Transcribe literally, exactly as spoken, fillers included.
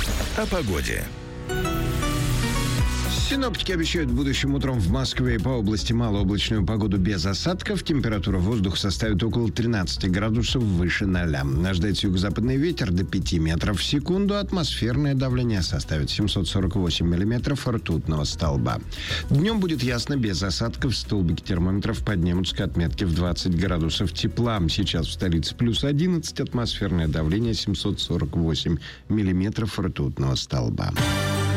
О погоде. Синоптики обещают будущим утром в Москве и по области малооблачную погоду без осадков. Температура воздуха составит около тринадцати градусов выше ноля. Ожидается юго-западный ветер до пяти метров в секунду. Атмосферное давление составит семьсот сорок восемь миллиметров ртутного столба. Днем будет ясно, без осадков. Столбики термометров поднимутся к отметке в двадцать градусов тепла. Сейчас в столице плюс одиннадцать. Атмосферное давление семьсот сорок восемь миллиметров ртутного столба.